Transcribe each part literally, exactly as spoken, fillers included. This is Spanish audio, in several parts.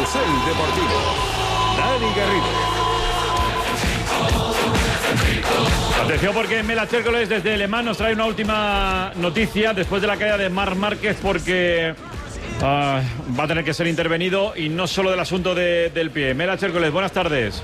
Carrusel Deportivo. Dani Garrido. Atención porque Mela Chércoles desde Le Mans nos trae una última noticia después de la caída de Marc Márquez, porque uh, va a tener que ser intervenido y no solo del asunto de, del pie. Mela Chércoles, buenas tardes.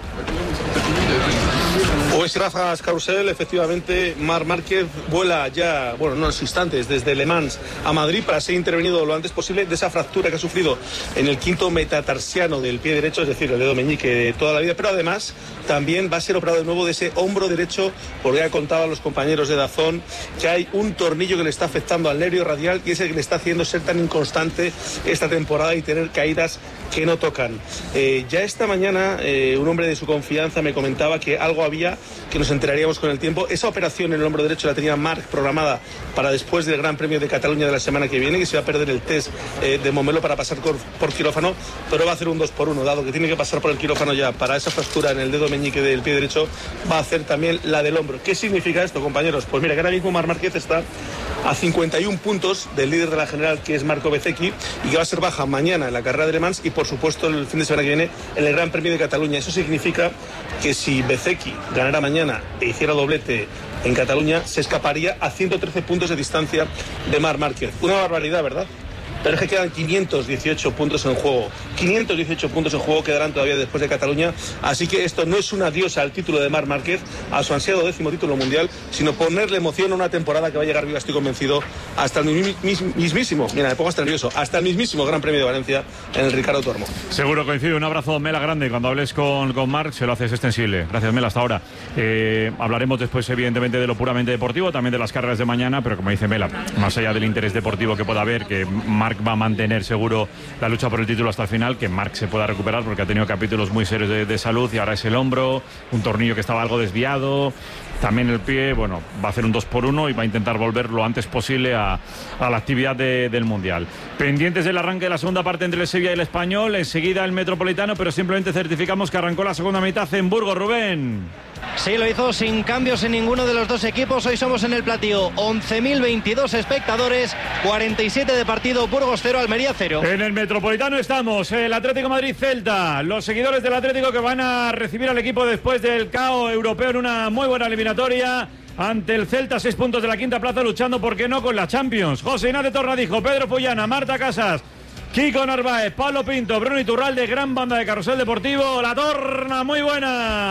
Pues Rafa Carrusel, efectivamente, Marc Márquez vuela ya, bueno, en unos instantes desde Le Mans a Madrid para ser intervenido lo antes posible de esa fractura que ha sufrido en el quinto metatarsiano del pie derecho, es decir, el dedo meñique de toda la vida, pero además también va a ser operado de nuevo de ese hombro derecho, porque ya contaban los compañeros de Dazón que hay un tornillo que le está afectando al nervio radial y es el que le está haciendo ser tan inconstante esta temporada y tener caídas que no tocan. Eh, ya esta mañana eh, un hombre de su confianza me comentaba que algo había, que nos enteraríamos con el tiempo. Esa operación en el hombro derecho la tenía Marc programada para después del Gran Premio de Cataluña de la semana que viene, que se va a perder el test eh, de Momelo para pasar por, por quirófano, pero va a hacer un dos por uno, dado que tiene que pasar por el quirófano ya para esa fractura en el dedo meñique del pie derecho, va a hacer también la del hombro. ¿Qué significa esto, compañeros? Pues mira, que ahora mismo Marc Márquez está a cincuenta y un puntos del líder de la general, que es Marco Bezzecchi, y que va a ser baja mañana en la carrera de Le Mans y por supuesto el fin de semana que viene en el Gran Premio de Cataluña. Eso significa que si Bezzecchi ganara mañana e hiciera doblete en Cataluña, se escaparía a ciento trece puntos de distancia de Marc Márquez. Una barbaridad, ¿verdad? Pero es que quedan quinientos dieciocho puntos en juego. quinientos dieciocho puntos en juego quedarán todavía después de Cataluña. Así que esto no es un adiós al título de Marc Márquez, a su ansiado décimo título mundial, sino ponerle emoción a una temporada que va a llegar viva, estoy convencido, hasta el mismísimo, mira, me pongo hasta nervioso, hasta el mismísimo Gran Premio de Valencia en el Ricardo Tormo. Seguro coincide. Un abrazo, Mela, grande. Cuando hables con, con Marc, se lo haces extensible. Gracias, Mela, hasta ahora. Eh, hablaremos después, evidentemente, de lo puramente deportivo, también de las carreras de mañana, pero como dice Mela, más allá del interés deportivo que pueda haber, que Marc va a mantener seguro la lucha por el título hasta el final, que Marc se pueda recuperar porque ha tenido capítulos muy serios de, de salud y ahora es el hombro, un tornillo que estaba algo desviado, también el pie. Bueno, va a hacer un dos por uno y va a intentar volver lo antes posible a, a la actividad de, del Mundial. Pendientes del arranque de la segunda parte entre el Sevilla y el Español, enseguida el Metropolitano, pero simplemente certificamos que arrancó la segunda mitad en Burgos. Rubén. Sí, lo hizo sin cambios en ninguno de los dos equipos. Hoy somos en el platillo once mil veintidós espectadores, cuarenta y siete de partido, Burgos cero, Almería cero. En el Metropolitano estamos, el Atlético Madrid-Celta, los seguidores del Atlético que van a recibir al equipo después del caos europeo en una muy buena eliminatoria ante el Celta, seis puntos de la quinta plaza, luchando, ¿por qué no?, con la Champions. José Ignacio Torradijo, Pedro Fullana, Marta Casas, Kiko Narváez, Pablo Pinto, Bruno Iturralde, gran banda de Carrusel Deportivo. La Torna, muy buena.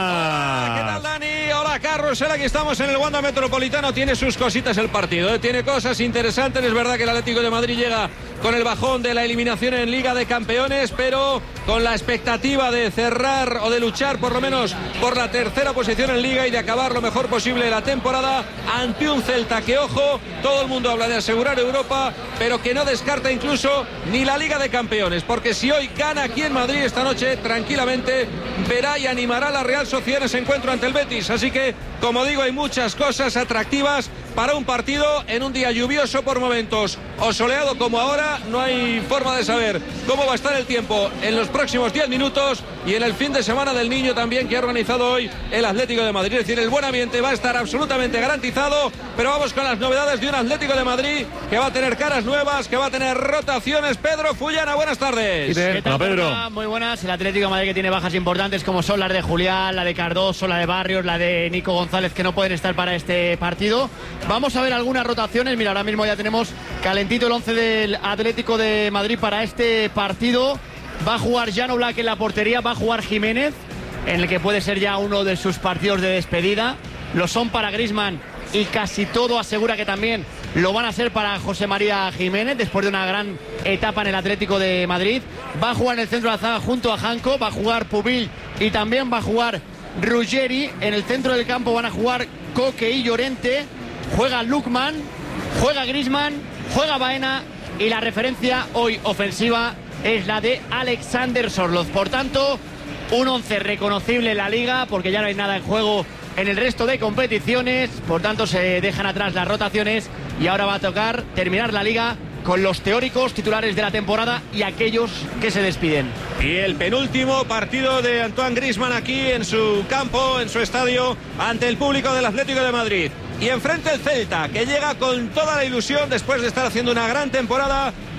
Hola, ¿qué tal, Dani? Hola, Carrusel, aquí estamos en el Wanda Metropolitano. Tiene sus cositas el partido, ¿eh? Tiene cosas interesantes. Es verdad que el Atlético de Madrid llega con el bajón de la eliminación en Liga de Campeones, pero con la expectativa de cerrar o de luchar por lo menos por la tercera posición en Liga y de acabar lo mejor posible la temporada ante un Celta que, ojo, todo el mundo habla de asegurar Europa, pero que no descarta incluso ni la Liga de Campeones, porque si hoy gana aquí en Madrid esta noche, tranquilamente verá y animará a la Real Sociedad en ese encuentro ante el Betis. Así que, como digo, hay muchas cosas atractivas para un partido en un día lluvioso por momentos o soleado como ahora. No hay forma de saber cómo va a estar el tiempo en los próximos diez minutos y en el fin de semana del Niño también, que ha organizado hoy el Atlético de Madrid. Es decir, el buen ambiente va a estar absolutamente garantizado, pero vamos con las novedades de un Atlético de Madrid que va a tener caras nuevas, que va a tener rotaciones. Pedro Fullana, buenas tardes. ¿Qué tal, Pedro? Muy buenas. El Atlético de Madrid que tiene bajas importantes como son las de Julián, la de Cardoso, la de Barrios, la de Nico González, que no pueden estar para este partido. Vamos a ver algunas rotaciones. Mira, ahora mismo ya tenemos calentito el once del Atlético de Madrid para este partido. Va a jugar Jan Oblak en la portería, va a jugar Jiménez, en el que puede ser ya uno de sus partidos de despedida. Lo son para Griezmann y casi todo asegura que también lo van a ser para José María Jiménez después de una gran etapa en el Atlético de Madrid. Va a jugar en el centro de la zaga junto a Janko, va a jugar Pubil y también va a jugar Ruggeri. En el centro del campo van a jugar Coque y Llorente. Juega Lukman, juega Griezmann, juega Baena y la referencia hoy ofensiva es la de Alexander Sorloz. Por tanto, un once reconocible en la Liga porque ya no hay nada en juego en el resto de competiciones. Por tanto, se dejan atrás las rotaciones y ahora va a tocar terminar la Liga con los teóricos titulares de la temporada y aquellos que se despiden. Y el penúltimo partido de Antoine Griezmann aquí en su campo, en su estadio, ante el público del Atlético de Madrid. Y enfrente el Celta, que llega con toda la ilusión después de estar haciendo una gran temporada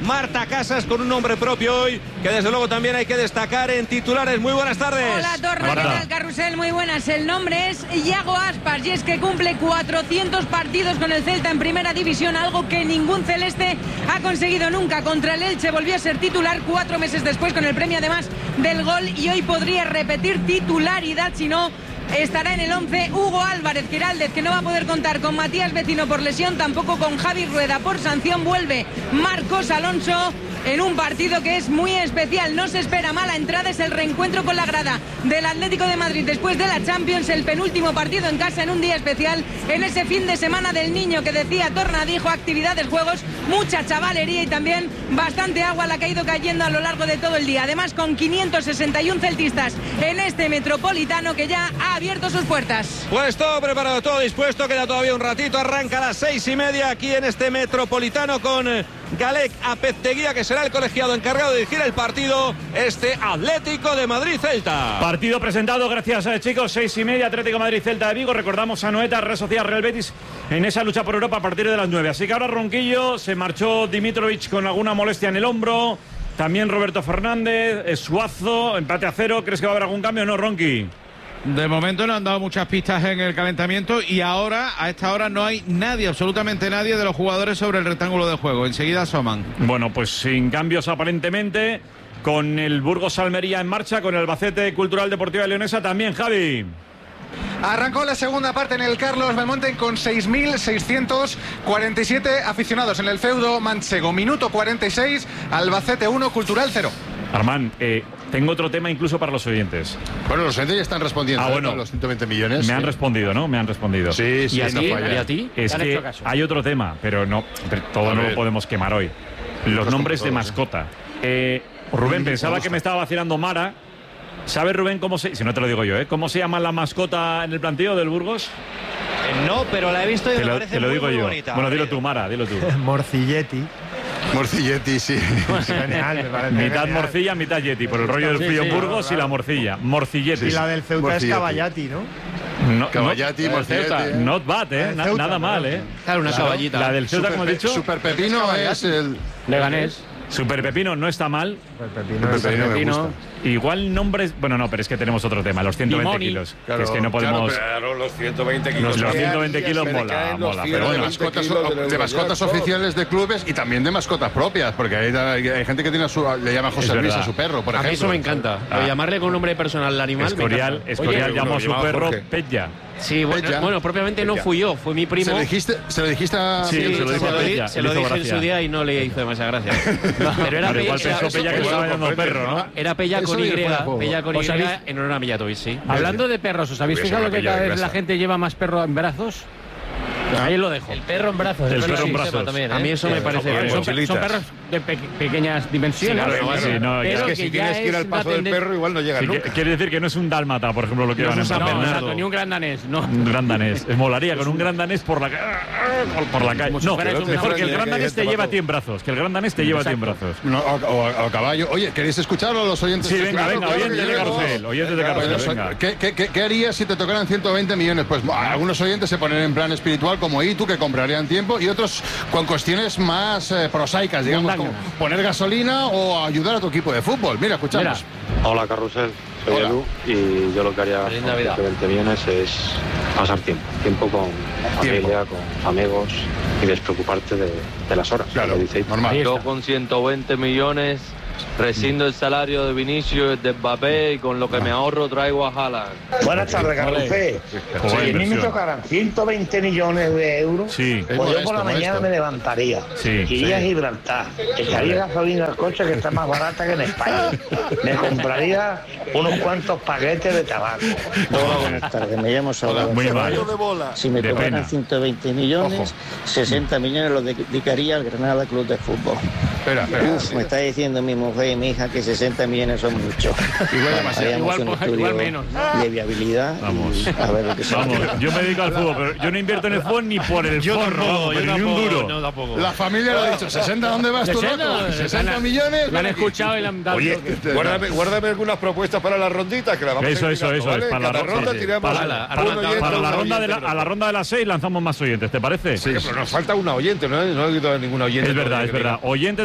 Marta Casas, con un nombre propio hoy, que desde luego también hay que destacar en titulares. Muy buenas tardes. Hola, Torra, ¿qué tal, Carrusel? Muy buenas. El nombre es Iago Aspas y es que cumple cuatrocientos partidos con el Celta en primera división, algo que ningún celeste ha conseguido nunca. Contra el Elche volvió a ser titular cuatro meses después con el premio además del gol y hoy podría repetir titularidad si no estará en el once Hugo Álvarez. Giraldez, que no va a poder contar con Matías Vecino por lesión, tampoco con Javi Rueda por sanción. Vuelve Marcos Alonso en un partido que es muy especial. No se espera mala entrada, es el reencuentro con la grada del Atlético de Madrid después de la Champions, el penúltimo partido en casa en un día especial, en ese fin de semana del niño que decía Torna, dijo actividades, juegos, mucha chavalería y también bastante agua la que ha ido cayendo a lo largo de todo el día. Además, con quinientos sesenta y uno celtistas en este Metropolitano que ya ha abierto sus puertas. Pues todo preparado, todo dispuesto, queda todavía un ratito, arranca a las seis y media aquí en este Metropolitano con Galec Apezteguía, que será el colegiado encargado de dirigir el partido, este Atlético de Madrid-Celta. Partido presentado, gracias eh, chicos, seis y media, Atlético de Madrid-Celta de Vigo. Recordamos a Noeta, Real Sociedad, Real Betis en esa lucha por Europa a partir de las nueve. Así que ahora Ronquillo, se marchó Dimitrovic con alguna molestia en el hombro, también Roberto Fernández, Suazo, empate a cero. ¿Crees que va a haber algún cambio o no, Ronqui? De momento no han dado muchas pistas en el calentamiento y ahora, a esta hora, no hay nadie, absolutamente nadie de los jugadores sobre el rectángulo de juego. Enseguida asoman. Bueno, pues sin cambios aparentemente, con el Burgos Almería en marcha, con el Albacete Cultural Deportiva Leonesa también, Javi. Arrancó la segunda parte en el Carlos Belmonte con seis mil seiscientos cuarenta y siete aficionados en el feudo manchego. Minuto cuarenta y seis, Albacete uno, Cultural cero. Armán, eh, tengo otro tema incluso para los oyentes. Bueno, los oyentes ya están respondiendo. Ah, bueno, ¿eh? Los ciento veinte millones. Me han sí. respondido, ¿no? Me han respondido. Sí, sí, ¿Y a no ti? falla. ¿Y a ti? Es que hay otro tema, pero no, pero todo A no ver. lo podemos quemar hoy. Los nombres de mascota. Eh, Rubén, pensaba que me estaba vacilando Mara. ¿Sabes, Rubén, cómo se... Si no te lo digo yo, ¿eh? ¿Cómo se llama la mascota en el planteo del Burgos? Eh, no, pero la he visto y Te me lo, parece te lo muy, digo muy yo. bonita. Bueno, dilo tú, Mara, dilo tú. Morcilletti. Morcilletti, sí. Genial, me parece Mitad genial. morcilla, mitad yeti, por el rollo del Sí, frío sí, en Burgos claro, y la claro. morcilla. Morcilletti. Y la del Ceuta Morcilletti. es Caballati, ¿no? No, Caballati, no, Morcilletti. Ceuta, not bad, ¿eh? El Na- Ceuta, nada mal, ¿eh? Claro, una caballita. La del Ceuta, Super como he Pe- dicho. Super Pepino es el... Leganés. Super Pepino no está mal. El pepino, Super Pepino me Pepino. gusta. Igual nombres. Bueno, no, pero es que tenemos otro tema, los ciento veinte Limoni. kilos. Claro, que es que no podemos. Claro, pero los ciento veinte kilos. Los, los me ciento veinte caen, kilos me mola, caen los mola. Pero De bueno, mascotas, kilos del de Eurojackpot. mascotas oficiales de clubes y también de mascotas propias, porque hay, hay- hay gente que tiene a su, le llama José Es Luis verdad. a su perro, por A mí ejemplo. eso me encanta. Ah. Lo llamarle con un nombre personal al animal. me Escorial, encanta. Escorial Oye, llamó uno a su llamaba perro Jorge. Pella. Sí, bueno, Ella. bueno, propiamente no Ella. fui yo, fue mi primo. ¿Se lo dijiste, se lo dijiste a... Sí, Sí, se lo dijo a di- Pella, se le lo hizo dije en gracia. su día y no le hizo demasiada gracia. Pero era Pero igual Pella, pensó Pella que le estaba llamando perro, ¿no? era Pella Eso con Y, viene fuera de juego. Pella con ¿Os Y habéis- en honor a Mijatovic, sí. Hablando de perros, ¿os habéis Porque fijado es una que cada pella de vez la grasa. gente lleva más perro en brazos? Ahí lo dejo. El perro en brazos. El eso perro sí, en brazos. también, ¿eh? A mí eso me parece Joder, bien. Son, pues, pe- son perros de pe- pequeñas dimensiones. Sí, claro, Sí, no, pero Es que que si ya tienes que ir es al paso una del tendencia- perro, igual no llegas Sí, que- nunca. quiere decir que no es un dálmata, por ejemplo, lo que No, van en no, San Bernardo. exacto, ni un gran danés, no. Un gran danés. Me molaría con un gran danés por la, ca- por la calle. Como si No, fueras un mejor que el gran gran danés te danés lleva a ti en brazos. Que el gran danés te lleva a ti en brazos. No, o, o- o a caballo. Oye, ¿queréis escucharlo los oyentes? Sí, venga, Claro, venga, claro, oyentes que de queremos. Carrusel. Oyentes de Venga, Carrusel, los- venga. ¿Qué, qué, qué, qué harías si te tocaran ciento veinte millones? Pues algunos oyentes se ponen en plan espiritual como Itu, que comprarían tiempo, y otros con cuestiones más eh, prosaicas, digamos, como poner gasolina o ayudar a tu equipo de fútbol. Mira, escuchamos. Hola, Carrusel. Soy Hola. Edu y yo lo que haría Feliz con Navidad. ciento veinte millones es pasar tiempo. Tiempo con familia, con amigos y despreocuparte de, de las horas. Claro, como dice Itu. normal. Ahí Yo está. con ciento veinte millones rescindo el salario de Vinicius, de Mbappé y con lo que me ahorro traigo a Haaland. Buenas tardes, Carrusel. Joder, Si a mí me inversión. tocaran ciento veinte millones de euros, Sí. pues yo modesto, por la mañana modesto. me levantaría, Sí, iría sí. a Gibraltar, echaría gasolina al coche que está más barata que en España, me compraría unos cuantos paquetes de tabaco. Hola, buenas tardes. Me llamo Salvador. Muy mal. Si me De tocaran pena. ciento veinte millones, Ojo. sesenta millones los dedicaría al Granada Club de Fútbol. Espera, espera. Uf, me está diciendo mi mujer y mi hija que sesenta millones son muchos. Igual demasiado. Haríamos Igual un po- estudio igual menos, ¿no? de viabilidad Vamos. y a ver lo que se Vamos, yo me dedico al fútbol, pero yo no invierto en el fútbol ni por el Yo forro, tampoco, vamos, yo pero ni un tampoco, duro. no, tampoco. La familia lo ha dicho. ¿sesenta dónde vas tú, ¿sesenta? loco? ¿sesenta millones? Lo han Ven aquí. escuchado y le han dado. Oye, guárdame, guárdame algunas propuestas para las ronditas que las vamos Eso, a ir eso, tirando, eso, ¿vale? es para la Cada ronda, ronda sí. tiramos Para un la- oyente, Para un la ronda de oyente, la, a la ronda de las seis lanzamos más oyentes, ¿te parece? Sí, pero nos falta una oyente, no, no he oído a ninguna oyente. Es verdad, todavía es que verdad. diga. Oyentes de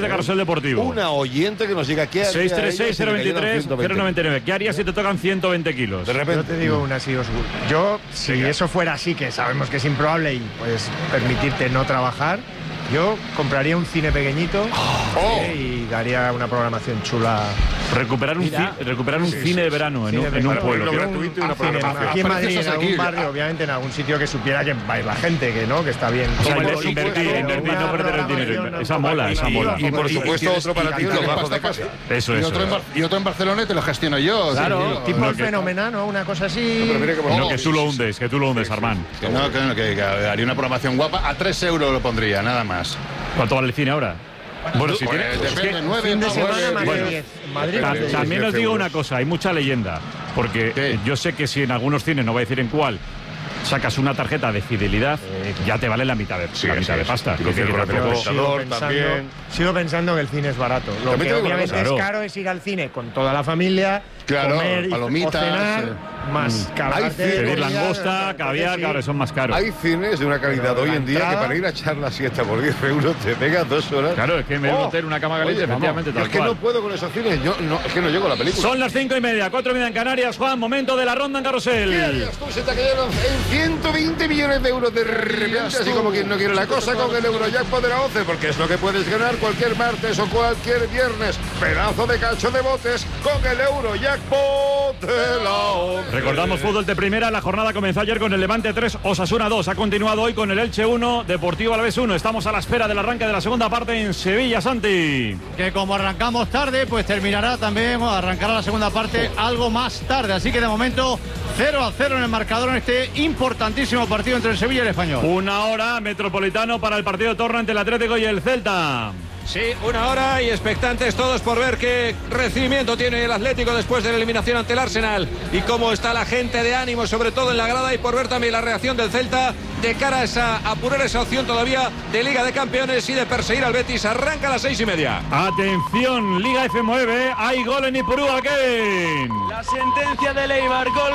de Carrusel Deportivo. Una oyente que nos diga qué haría seis tres seis, cero dos tres, cero nueve nueve. ¿Qué harías si te tocan ciento veinte kilos? De repente. Yo te digo una así, Osgur. Yo, si Venga. eso fuera así, que sabemos que es improbable y puedes permitirte no trabajar, yo compraría un cine pequeñito oh. ¿sí? y daría una programación chula. Recuperar un, ci recuperar un sí, cine sí, de verano en, un, en un pueblo. Gratuito y una programación. Aquí en Madrid, en algún barrio, obviamente en algún sitio que supiera que va a ir la gente, que no, que está bien. O sea, invertir, invertir, invertir no perder el dinero. Esa mola, esa mola. Y por supuesto otro para ti, los bajos de casa. Eso es. Y otro en Barcelona te lo gestiono yo. Claro, tipo el Fenómeno, ¿no? Una cosa así. No, que tú lo hundes, que tú lo hundes, Armán. No, que haría una programación guapa. A tres euros lo pondría, nada más. ¿Cuánto vale el cine ahora? Bueno, si pues, tiene, depende, es que, nueve, fin de semana nueve, más bueno, de diez. Madrid, ta Madrid, también os digo una cosa, hay mucha leyenda, porque ¿Qué? yo sé que si en algunos cines, no voy a decir en cuál, sacas una tarjeta de fidelidad, eh, ya te vale la mitad de, sí, la mitad sí, de pasta. Sí, que que pero sigo, pensando, sigo pensando que el cine es barato. Lo también que obviamente claro. es caro es ir al cine con toda la familia, claro, comer palomitas, y cenar, eh. más cargarte de pedir langosta, caviar, claro, son más caros. Hay cines de una calidad pero hoy en día que para ir a echar la siesta por diez euros te pegas dos horas. Claro, es que me voy a meter una cama caliente, Oye, efectivamente, tal Es que cual. no puedo con esos cines, yo, no, es que no llego a la película. Son las cinco y media, cuatro y media en Canarias, Juan, momento de la ronda en Carrusel. ¿Qué harías tú? Se te cayeron en ciento veinte millones de euros de repente, así como quien no quiere la cosa, con el Eurojackpot de la once, porque es lo que puedes ganar cualquier martes o cualquier viernes. Pedazo de cacho de botes con el Eurojackpot de la once. Recordamos fútbol de primera, la jornada comenzó ayer con el Levante tres, Osasuna dos, ha continuado hoy con el Elche uno, Deportivo Alavés uno. Estamos a la espera del arranque de la segunda parte en Sevilla, Santi. Que como arrancamos tarde, pues terminará también, o arrancará la segunda parte algo más tarde, así que de momento cero a cero en el marcador en este importantísimo partido entre el Sevilla y el Español. Una hora Metropolitano para el partido de torno entre el Atlético y el Celta. Sí, una hora y expectantes todos por ver qué recibimiento tiene el Atlético después de la eliminación ante el Arsenal y cómo está la gente de ánimo, sobre todo en la grada, y por ver también la reacción del Celta de cara a esa, apurar esa opción todavía de Liga de Campeones y de perseguir al Betis. Arranca a las seis y media. Atención, Liga F nueve, hay gol en Ipurúa, Kevin. La sentencia de Eibar, gol.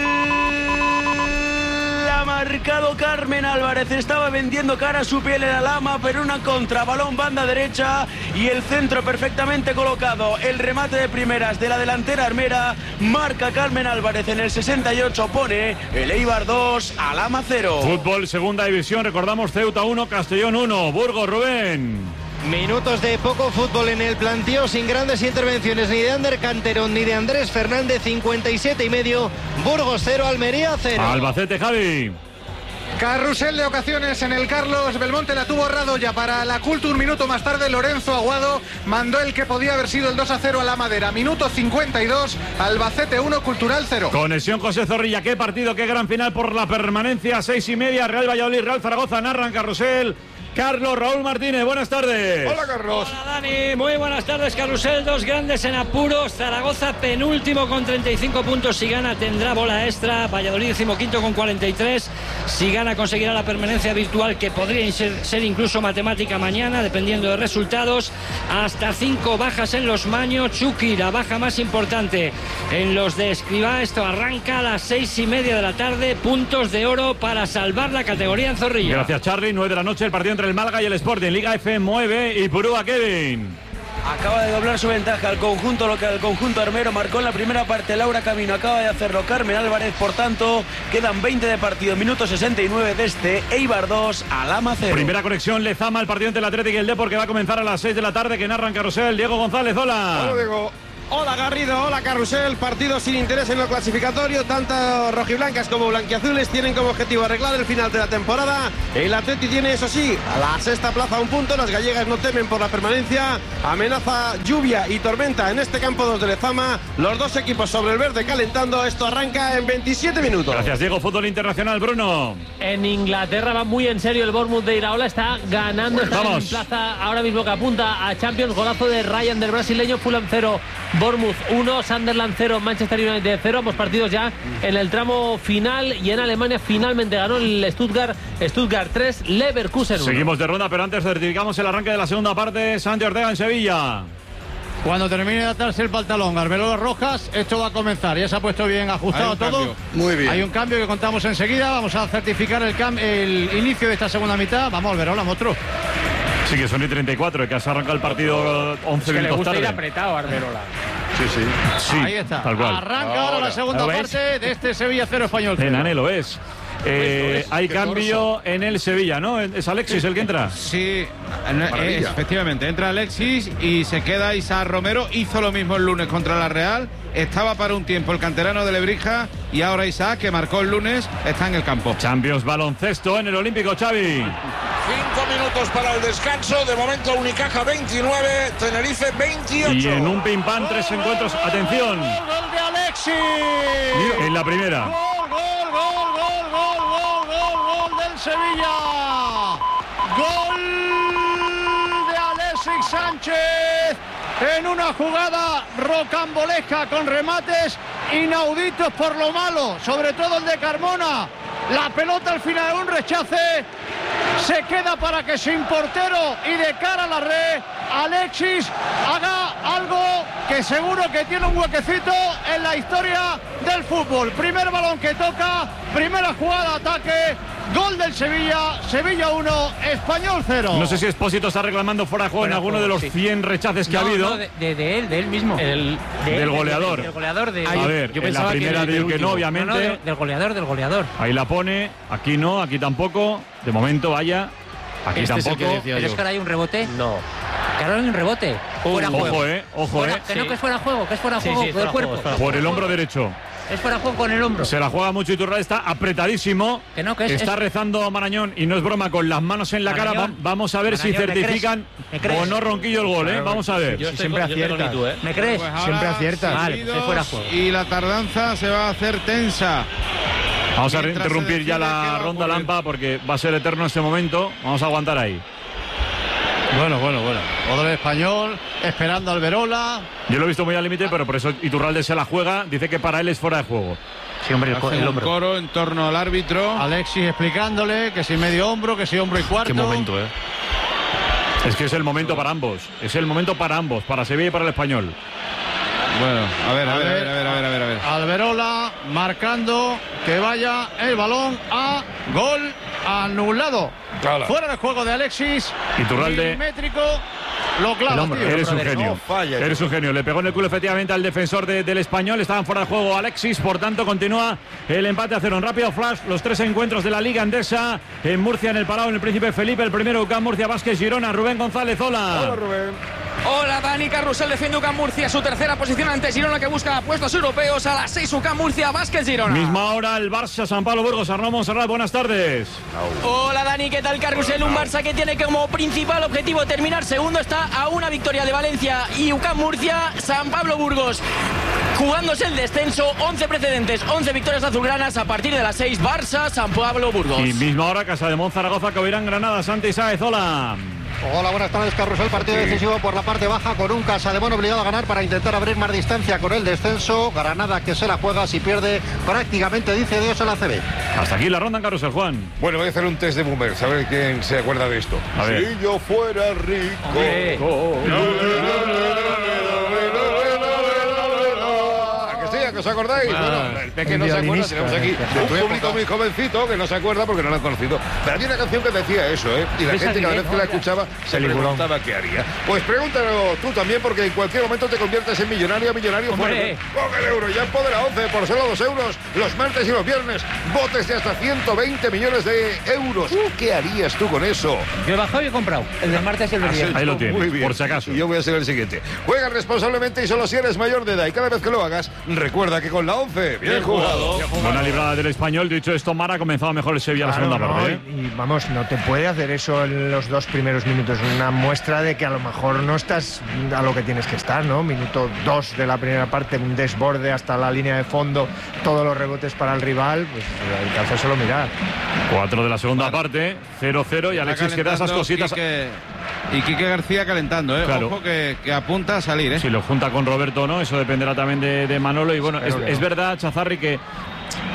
Ha marcado Carmen Álvarez, estaba vendiendo cara a su piel en la lama, pero una contra, balón banda derecha y el centro perfectamente colocado, el remate de primeras de la delantera armera, marca Carmen Álvarez en el sesenta y ocho, pone el Eibar dos, Alhama cero. Fútbol segunda división, recordamos Ceuta uno, Castellón uno, Burgos, Rubén. Minutos de poco fútbol en el planteo, sin grandes intervenciones ni de Ander Canterón ni de Andrés Fernández. Cincuenta y siete y medio, Burgos cero, Almería cero. Albacete, Javi. Carrusel de ocasiones en el Carlos Belmonte, la tuvo Radoya para la Cultura. Un minuto más tarde Lorenzo Aguado mandó el que podía haber sido el dos a cero a la Madera. Minuto cincuenta y dos, Albacete uno, Cultural cero. Conexión José Zorrilla, qué partido, qué gran final por la permanencia. Seis y media, Real Valladolid, Real Zaragoza, narran Carrusel. Carlos Raúl Martínez, buenas tardes. Hola, Carlos. Hola, Dani, muy buenas tardes. Carrusel, dos grandes en apuros. Zaragoza penúltimo con treinta y cinco puntos. Si gana tendrá bola extra. Valladolid decimoquinto con cuarenta y tres. Si gana conseguirá la permanencia virtual, que podría ser, ser incluso matemática mañana, dependiendo de resultados. Hasta cinco bajas en los Maños. Chucky, la baja más importante en los de Escribá. Esto arranca a las seis y media de la tarde. Puntos de oro para salvar la categoría en Zorrilla. Gracias, Charly. Nueve de la noche, el partido entre el Málaga y el Sporting. Liga F nueve y Purúa, Kevin. Acaba de doblar su ventaja al conjunto local, el conjunto armero. Marcó en la primera parte Laura Camino, acaba de hacerlo Carmen Álvarez. Por tanto, quedan veinte de partido, minuto sesenta y nueve de este Eibar dos, Alhama cero. Primera conexión, Lezama, el partido entre el Atlético y el Depor, que va a comenzar a las seis de la tarde, que narran Carrusel. Diego González, hola. Hola, Diego. Hola Garrido, hola Carrusel, partido sin interés en lo clasificatorio, tanto rojiblancas como blanquiazules tienen como objetivo arreglar el final de la temporada. El Atleti tiene, eso sí, a la sexta plaza un punto, las gallegas no temen por la permanencia, amenaza lluvia y tormenta en este campo dos de Lezama, los dos equipos sobre el verde calentando, esto arranca en veintisiete minutos. Gracias, Diego. Fútbol internacional, Bruno. En Inglaterra va muy en serio el Bournemouth de Iraola, está ganando, está Vamos. en plaza ahora mismo que apunta a Champions, golazo de Ryan del brasileño, Fulham cero. Bournemouth uno, Sunderland cero, Manchester United cero, ambos partidos ya en el tramo final. Y en Alemania finalmente ganó el Stuttgart, Stuttgart tres, Leverkusen uno. Seguimos de ronda, pero antes certificamos el arranque de la segunda parte. Santi Ortega en Sevilla. Cuando termine de atarse el pantalón, Arbeloa Rojas, esto va a comenzar. Ya se ha puesto bien ajustado todo. Cambio. Muy bien. Hay un cambio que contamos enseguida. Vamos a certificar el, cam el inicio de esta segunda mitad. Vamos, Arbeloa, monstruo. Sí, que son y treinta y cuatro, que has arrancado el partido once es que minutos le gusta tarde. ir apretado a Arbelola. Sí, sí. Sí, Ahí está. tal cual. Arranca ahora la segunda parte de este Sevilla cero Español cero. En Anhelo es. Eh, hay cambio en el Sevilla, ¿no? ¿Es Alexis el que entra? Sí, eh, efectivamente. Entra Alexis y se queda Isaac Romero. Hizo lo mismo el lunes contra la Real. Estaba para un tiempo el canterano de Lebrija y ahora Isaac, que marcó el lunes, está en el campo. Champions baloncesto en el Olímpico, Xavi. Cinco minutos para el descanso. De momento Unicaja veintinueve, Tenerife veintiocho. Y en un pim pam, tres encuentros. Atención. Gol de Alexis. En la primera. Gol, gol, gol, gol, gol, gol, gol, gol del Sevilla. Gol de Alexis Sánchez en una jugada rocambolesca con remates inauditos por lo malo, sobre todo el de Carmona. La pelota al final de un rechace se queda para que sin portero y de cara a la red Alexis haga algo que seguro que tiene un huequecito en la historia del fútbol. Primer balón que toca, primera jugada de ataque, gol del Sevilla, Sevilla uno, Español cero. No sé si Expósito está reclamando fuera de juego en alguno de los cien rechaces que No, ha habido. no, de, de, de él, de él mismo. El- De del él, goleador. Del, del goleador de. A ver, en la primera digo que no, obviamente. No, no, del, del goleador, del goleador. Ahí la pone, aquí no, aquí tampoco. De momento, vaya. Aquí Este es el tampoco. que decía Pero es que ahora hay un rebote. No. Que ahora hay un rebote. Fuera ojo, juego. eh, ojo, Fuera- eh. Que no, que es fuera juego, que es fuera Sí, juego sí, del fuera cuerpo. juego, fuera Por el hombro derecho. Es fuera juego con el hombro. Se la juega mucho Iturralde, está apretadísimo. Que no, que es- está es- rezando Marañón y no es broma con las manos en la cara. Marañón, Va- vamos a ver si Marañón, ¿me crees? certifican ¿Me crees? o no Ronquillo el gol, ¿eh? Claro, Vamos a ver. yo estoy Siempre con- yo estoy con aciertas. Itu, ¿eh? ¿Me crees? Pues ahora Siempre aciertas. Vale, seguidos es fuera juego. y la tardanza se va a hacer tensa. Vamos a Mientras interrumpir se ya decide qué la va a ronda ocurrir. Lampa porque va a ser eterno este momento. Vamos a aguantar ahí. Bueno, bueno, bueno. Jugador español, esperando al Verola. Yo lo he visto muy al límite, pero por eso Iturralde se la juega. Dice que para él es fuera de juego. Sí, hombre, Hacen un coro en torno al árbitro. Alexis explicándole que si medio hombro, que si hombro y cuarto. ¿eh? Es que es el momento para ambos. Es el momento para ambos, para Sevilla y para el Español. Bueno, a ver, a ver, a ver, a ver, a ver, a ver, a ver. Alberola marcando que vaya el balón a gol anulado. Claro. Fuera de juego de Alexis. Iturralde. Milimétrico. Lo clava, tío. Eres un genio. Eres un genio. Le pegó en el culo efectivamente al defensor de- del Español. Estaban fuera de juego Alexis. Por tanto, continúa el empate a cero. En rápido flash, los tres encuentros de la Liga Endesa. En Murcia, en el Palau, en el Príncipe Felipe. El primero, U C A M Murcia, Vázquez, Girona. Rubén González, hola. Hola, Rubén. Hola Dani, Carrusel defiende U C A M Murcia, su tercera posición ante Girona que busca puestos europeos. A las seis U C A M Murcia, Vázquez Girona. Misma hora, el Barça, San Pablo Burgos, Arnaud Montserrat. Buenas tardes. Hola Dani, ¿qué tal Carrusel? Un Barça que tiene como principal objetivo terminar segundo, está a una victoria de Valencia y U C A M Murcia, San Pablo Burgos. Jugándose el descenso, once precedentes, once victorias azulgranas a partir de las seis, Barça, San Pablo Burgos. Y misma hora, Casa de Monzaragoza, Covirán, Granada, Santi Sáez, hola. Hola, buenas tardes, Carrusel. Partido decisivo por la parte baja con un Casademón obligado a ganar para intentar abrir más distancia con el descenso. Granada que se la juega, si pierde prácticamente dice Dios a la C B. Hasta aquí la ronda en Carrusel, Juan. Bueno, voy a hacer un test de boomers, a ver quién se acuerda de esto. A ver. Si yo fuera rico. ¿A que sí? ¿A que os acordáis? Ah, Bueno, el peque el eh, no se acuerda, violinista, tenemos aquí de un tu público época. muy jovencito que no se acuerda porque no lo han conocido. Pero había una canción que decía eso, ¿eh? Y la Esa gente cada diré, vez que la escuchaba se Peliculón. preguntaba qué haría. Pues pregúntalo tú también porque en cualquier momento te conviertes en millonario, millonario Hombre. fuerte. Con el euro ya de la once por solo dos euros los martes y los viernes. Botes de hasta ciento veinte millones de euros. ¿Qué harías tú con eso? Yo he bajado y he comprado. El del martes y el del Has viernes. hecho Ahí lo tienes, muy bien. por si acaso. Y yo voy a ser el siguiente. Juega responsablemente y solo si eres mayor de edad. Y cada vez que lo hagas, recuerda que con la once, bien jugado. Buena librada del Español. Dicho esto, Mara ha comenzado mejor el Sevilla la Claro, segunda no, parte. ¿eh? y, y vamos, no te puede hacer eso en los dos primeros minutos. Una muestra de que a lo mejor no estás a lo que tienes que estar, ¿no? Minuto dos de la primera parte, un desborde hasta la línea de fondo, todos los rebotes para el rival, pues hay que hacérselo mirar. Cuatro de la segunda parte, cero cero y Alexis que da esas cositas. Quique, y Quique García calentando, ¿eh? Claro. Ojo que, que apunta a salir, ¿eh? Si lo junta con Roberto o no, eso dependerá también de, de Manolo. Y bueno, es, Espero que es no. verdad, Chazarri, que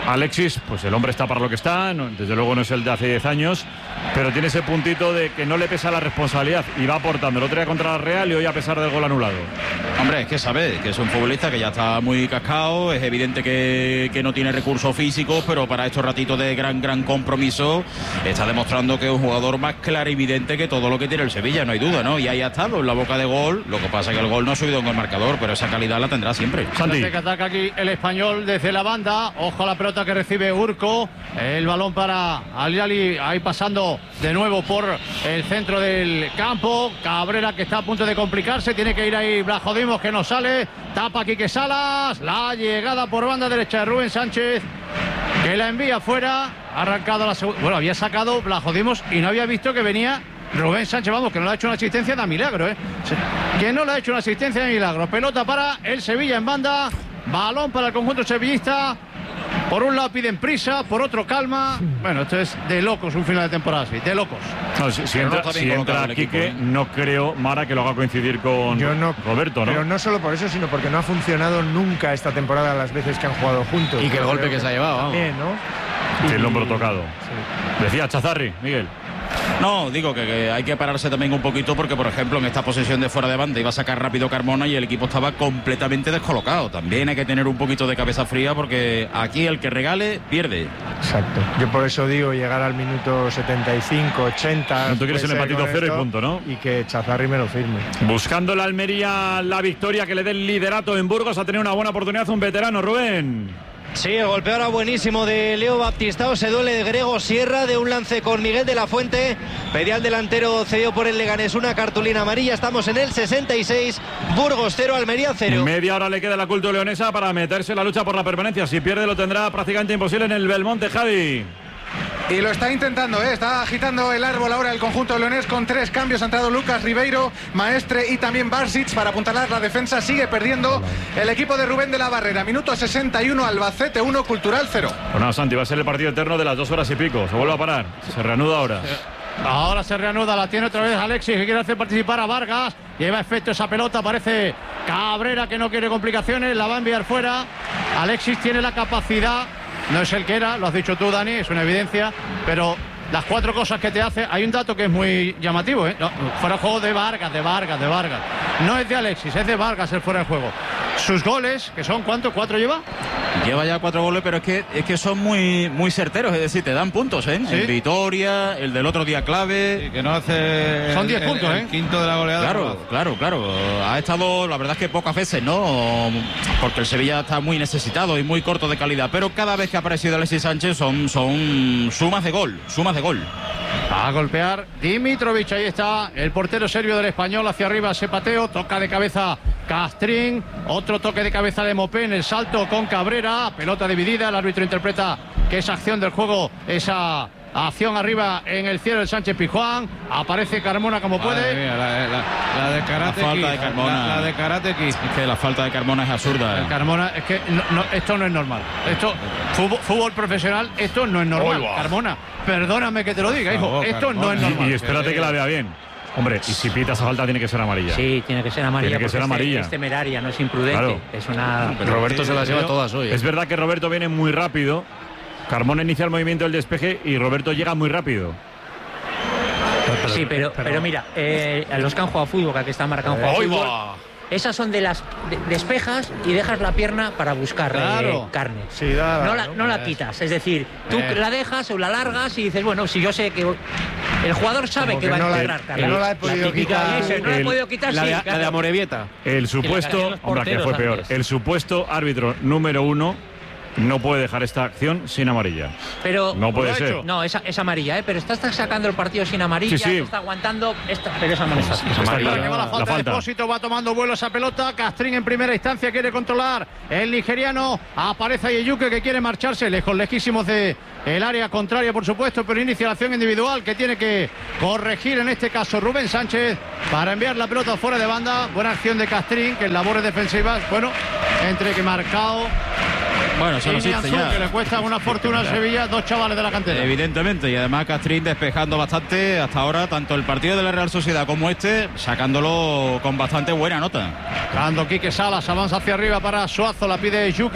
Alexis, pues el hombre está para lo que está, no, desde luego no es el de hace diez años, pero tiene ese puntito de que no le pesa la responsabilidad y va aportando. El otro día contra la Real y hoy a pesar del gol anulado. Hombre, es que sabe que es un futbolista que ya está muy cascado, es evidente que, que no tiene recursos físicos, pero para estos ratitos de gran, gran compromiso está demostrando que es un jugador más clarividente que todo lo que tiene el Sevilla, no hay duda, ¿no? Y ahí ha estado en la boca de gol, lo que pasa es que el gol no ha subido en el marcador, pero esa calidad la tendrá siempre. Santi. Que ataca aquí el Español desde la banda, ojo a la pelota que recibe Urco, el balón para Aliali, ahí pasando de nuevo por el centro del campo, Cabrera que está a punto de complicarse, tiene que ir ahí Blajodimos que no sale, tapa Quique Salas, la llegada por banda derecha de Rubén Sánchez, que la envía fuera, ha arrancado la segunda, bueno, había sacado Blajodimos y no había visto que venía Rubén Sánchez, vamos, que no le ha hecho una asistencia de milagro, ¿eh? Que no le ha hecho una asistencia de milagro. Pelota para el Sevilla en banda, balón para el conjunto sevillista. Por un lado piden prisa, por otro calma. Bueno, esto es de locos un final de temporada así, de locos. No, si, si entra, no si entra Quique, equipo, ¿eh? No creo, Mara, que lo haga coincidir con no, Roberto, ¿no? Pero no solo por eso, sino porque no ha funcionado nunca esta temporada las veces que han jugado juntos. Y que el golpe que, que se ha llevado, vamos. También, ¿no? Y el hombro tocado. Sí. Decía Chazarri, Miguel. No, digo que, que hay que pararse también un poquito porque, por ejemplo, en esta posesión de fuera de banda iba a sacar rápido Carmona y el equipo estaba completamente descolocado. También hay que tener un poquito de cabeza fría porque aquí el que regale pierde. Exacto. Yo por eso digo llegar al minuto setenta y cinco, ochenta. No, tú quieres el empatito cero y punto, ¿no? Y que Chazarri me lo firme. Buscando la Almería la victoria que le dé el liderato en Burgos, ha tenido una buena oportunidad un veterano, Rubén. Sí, el golpe ahora buenísimo de Leo Baptistao, se duele de Grego Sierra de un lance con Miguel de la Fuente, pedía al delantero cedido por el Leganés una cartulina amarilla. Estamos en el sesenta y seis, Burgos cero, Almería cero. Media hora le queda a la Cultural Leonesa para meterse en la lucha por la permanencia, si pierde lo tendrá prácticamente imposible en el Belmonte, Javi. Y lo está intentando, ¿eh? Está agitando el árbol ahora el conjunto leonés con tres cambios. Ha entrado Lucas Ribeiro, Maestre y también Barsic para apuntalar la defensa. Sigue perdiendo el equipo de Rubén de la Barrera. Minuto sesenta y uno, Albacete uno, Cultural cero. Bueno, Santi, va a ser el partido eterno de las dos horas y pico. Se vuelve a parar, se reanuda ahora. Ahora se reanuda, la tiene otra vez Alexis, que quiere hacer participar a Vargas. Lleva efecto esa pelota, parece Cabrera que no quiere complicaciones, la va a enviar fuera. Alexis tiene la capacidad. No es el que era, lo has dicho tú, Dani, es una evidencia, pero las cuatro cosas que te hace, hay un dato que es muy llamativo, ¿eh? No, fuera de juego de Vargas, de Vargas, de Vargas. No es de Alexis, es de Vargas el fuera de juego. Sus goles, que son, ¿cuántos? ¿Cuatro lleva? Lleva ya cuatro goles, pero es que, es que son muy, muy certeros, es decir, te dan puntos, ¿eh? ¿Sí? En Vitoria, el del otro día clave. Sí, que no hace. Son diez puntos, el, ¿eh? El quinto de la goleada. Claro, claro, claro. Ha estado, la verdad es que pocas veces, ¿no? Porque el Sevilla está muy necesitado y muy corto de calidad, pero cada vez que ha aparecido Alexis Sánchez son, son sumas de gol, sumas de gol. Va a golpear Dimitrovic, ahí está el portero serbio del Español, hacia arriba ese pateo, toca de cabeza Castrín, otro toque de cabeza de Mopé en el salto con Cabrera, pelota dividida, el árbitro interpreta que esa acción del juego, esa acción arriba en el cielo del Sánchez Pizjuán, aparece Carmona como puede. Mía, la, la, la de Karate la falta de Carmona. La, la de Karate Kid. Es que la falta de Carmona es absurda. El Carmona, es que no, no, esto no es normal. Esto, fútbol, fútbol profesional, esto no es normal. Oh, Carmona, perdóname que te lo diga, hijo, favor, esto Carmona. No es normal. Y, y espérate que la vea bien. Hombre, y si pita esa falta tiene que ser amarilla. Sí, tiene que ser amarilla. Tiene que ser amarilla. Es temeraria, no es imprudente. Claro. Es una. Roberto se las lleva todas hoy. Es verdad que Roberto viene muy rápido. Carmona inicia el movimiento del despeje y Roberto llega muy rápido. Sí, pero, pero mira, eh, a los que han jugado fútbol, que aquí están marcando eh, fútbol, esas son de las de, despejas y dejas la pierna para buscar claro. eh, carne. Sí, da, no la, no la quitas, es decir, tú eh. la dejas o la largas y dices, bueno, si yo sé que el jugador sabe que, que va no a encontrar carne. Que no la he podido la quitar. Eso, no el, la he podido quitar, la sí. De, claro. La de Amorebieta. El supuesto, hombre, que fue peor. Antes. El supuesto árbitro número uno no puede dejar esta acción sin amarilla. Pero no puede ser. Hecho. No, es, es amarilla, ¿eh? Pero está, está sacando el partido sin amarilla, sí, sí. Está aguantando, esta, pero esa no es así. Es amarilla. La, la falta de depósito, va tomando vuelo esa pelota. Castrín en primera instancia quiere controlar. El nigeriano aparece Ayeyuke que quiere marcharse lejos, lejísimos de el área contraria, por supuesto, pero inicia la acción individual que tiene que corregir en este caso Rubén Sánchez para enviar la pelota fuera de banda. Buena acción de Castrín, que en labores defensivas, bueno, entre que marcado. Bueno, eso no existe ya. Que le cuesta una fortuna al Sevilla, dos chavales de la cantera. Evidentemente, y además Castrín despejando bastante hasta ahora, tanto el partido de la Real Sociedad como este, sacándolo con bastante buena nota. Dando Quique Salas, avanza hacia arriba para Suazo, la pide Yuque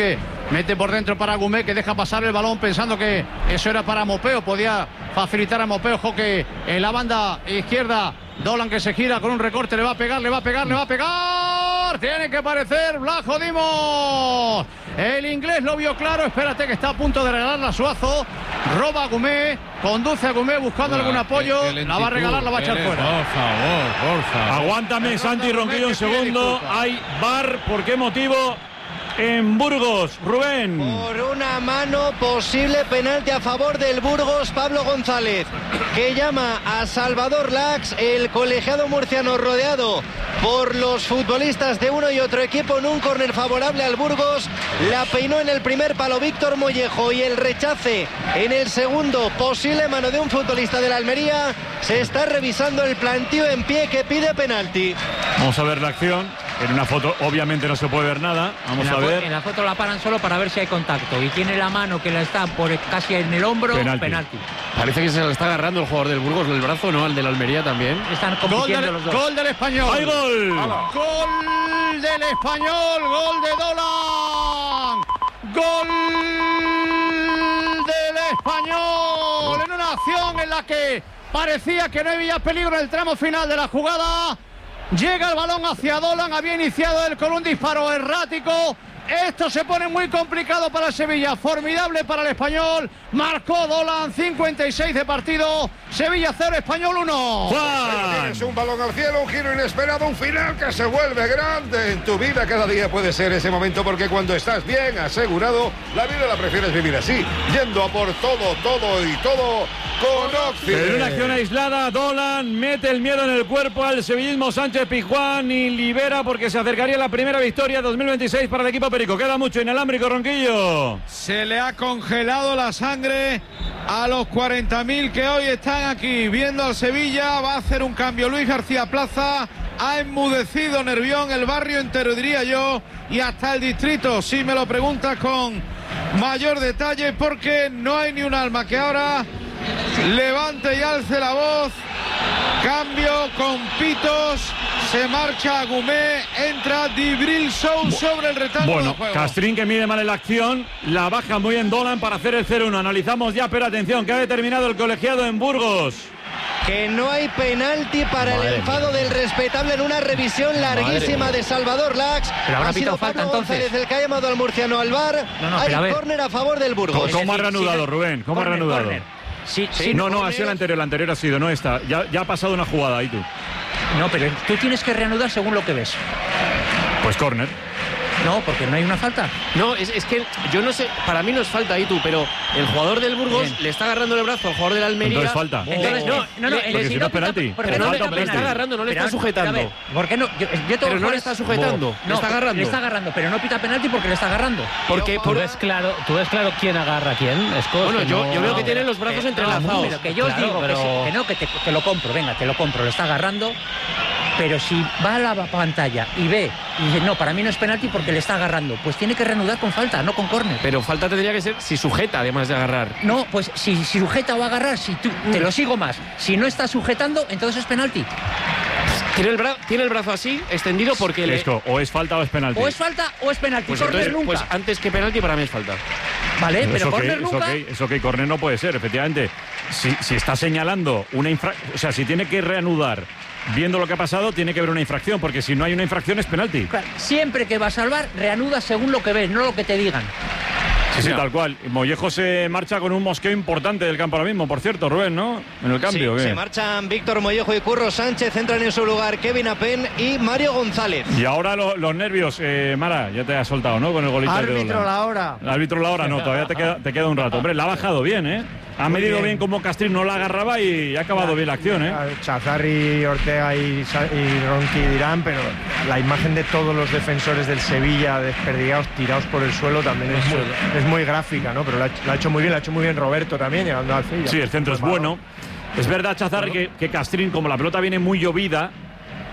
Mete por dentro para Gumé, que deja pasar el balón pensando que eso era para Mopeo. Podía facilitar a Mopeo. Joque en la banda izquierda. Dolan que se gira con un recorte. Le va a pegar, le va a pegar, le va a pegar. Tiene que aparecer Blajo Dimos. El inglés lo vio claro. Espérate que está a punto de regalarla a Suazo. Roba a Gumé. Conduce a Gumé buscando algún apoyo. Qué, qué la va a regalar, la va a echar fuera. Por favor, por favor. Aguántame, Santi Ronquillo, un segundo. Hay V A R. ¿Por qué motivo? En Burgos, Rubén. Por una mano, posible penalti a favor del Burgos, Pablo González, que llama a Salvador Lax, el colegiado murciano rodeado por los futbolistas de uno y otro equipo en un córner favorable al Burgos. La peinó en el primer palo Víctor Mollejo y el rechace en el segundo, posible mano de un futbolista de la Almería. Se está revisando el plantío en pie que pide penalti. Vamos a ver la acción. En una foto obviamente no se puede ver nada. Vamos a ver. En la foto la paran solo para ver si hay contacto. Y tiene la mano que la está por casi en el hombro. Penalti. Penalti. Parece que se le está agarrando el jugador del Burgos el brazo, ¿no? Al de la Almería también. Están compitiendo Gol del, los dos. Gol del Español. ¡Hay gol! ¡Hala! Gol del Español. Gol de Dolan. Gol del Español. En una acción en la que parecía que no había peligro en el tramo final de la jugada. Llega el balón hacia Dolan, había iniciado él con un disparo errático. Esto se pone muy complicado para el Sevilla, formidable para el Español. Marcó Dolan, cincuenta y seis de partido. Sevilla cero, Español uno. Tienes un balón al cielo, un giro inesperado, un final que se vuelve grande. En tu vida cada día puede ser ese momento, porque cuando estás bien asegurado, la vida la prefieres vivir así, yendo a por todo, todo y todo con Occident. En una acción aislada, Dolan mete el miedo en el cuerpo al sevillismo Sánchez Pizjuán y libera, porque se acercaría la primera victoria dos mil veintiséis para el equipo perico. Queda mucho inalámbrico, Ronquillo. Se le ha congelado la sangre a los cuarenta mil que hoy están aquí viendo al Sevilla. Va a hacer un cambio Luis García Plaza. Ha enmudecido Nervión, el barrio entero, diría yo, y hasta el distrito, si me lo preguntas con mayor detalle, porque no hay ni un alma que ahora levante y alce la voz. Cambio con pitos. Se marcha Gumé, entra Dibril Sow sobre el rectángulo Bueno, de juego. Castrín, que mide mal en la acción, la baja muy en Dolan para hacer el cero uno. Analizamos ya, pero atención, que ha determinado el colegiado en Burgos. Que no hay penalti para Madre el enfado mía. del respetable en una revisión larguísima de Salvador Lax. Pero habrá ha sido pitado falta Pablo entonces. González el que ha llamado al murciano al V A R. No, no, hay córner a favor del Burgos. ¿Cómo, cómo ha reanudado, Rubén? ¿Cómo Corner, ha reanudado? corner. Sí, Sí, sí, no, no, corner. ha sido el anterior, el anterior ha sido, no esta. Ya, ya ha pasado una jugada ahí tú. No, pero tú tienes que reanudar según lo que ves. Pues córner. No, porque no hay una falta. No, es, es que yo no sé, para mí no es falta ahí tú, pero el jugador del Burgos Bien. le está agarrando el brazo al jugador de la Almería. Entonces falta. Entonces, no, no, no, Le- el- Porque si no es pita- penalti. porque Pero no no pita le- le penalti. está agarrando, no le Pero, está sujetando. a ver, ¿por qué no? Yo, yo tengo Pero no le jugadores- está sujetando, le No, está agarrando. Le está agarrando, pero no pita penalti porque le está agarrando. Porque ¿Tú por- ves claro, tú ves claro quién agarra a quién? Scott, Bueno, que yo, no- yo veo que no. tienen los brazos Eh, entrelazados. Pero que yo os Claro, digo pero- que, sí, que no, que te, te lo compro, venga, te lo compro, lo está agarrando. Pero si va a la pantalla y ve y dice, no, para mí no es penalti porque le está agarrando, pues tiene que reanudar con falta, no con córner. Pero falta tendría que ser si sujeta, además de agarrar. No, pues si, si sujeta o agarrar, si tú, te lo sigo más. Si no está sujetando, entonces es penalti. Tiene el, bra- tiene el brazo así, extendido, porque le... Lesco, o es falta o es penalti. O es falta o es penalti. Pues, Córner entonces, nunca. pues antes que penalti para mí es falta. Vale, Eso pero ok, córner eso nunca. ok, eso ok, córner no puede ser, efectivamente. Si, si está señalando una infracción, o sea, si tiene que reanudar viendo lo que ha pasado, tiene que haber una infracción, porque si no hay una infracción es penalti. Claro, siempre que va a salvar, reanuda según lo que ves, no lo que te digan. Sí, sí, tal cual. Mollejo se marcha con un mosqueo importante del campo ahora mismo, por cierto, Rubén, ¿no? En el cambio. Sí, ¿qué? se marchan Víctor Mollejo y Curro Sánchez, entran en su lugar Kevin Apen y Mario González. Y ahora lo- los nervios, eh, Mara, ya te has soltado, ¿no? Con el golito de Árbitro Dolan. la hora. El árbitro la hora no, todavía te queda, te queda un rato. Hombre, la ha bajado bien, ¿eh? Ha Muy medido bien. bien, como Castrín no la agarraba y ha acabado bien la acción, ¿eh? Chazarri, Ortega y, Sa- y Ronqui dirán, pero la imagen de todos los defensores del Sevilla desperdigados, tirados por el suelo, también es muy, es muy gráfica, ¿no? Pero lo ha, hecho- lo ha hecho muy bien, lo ha hecho muy bien Roberto también, llegando al Sevilla. Sí, el centro es bueno. Es verdad, Chazarri, que, que Castrín, como la pelota viene muy llovida,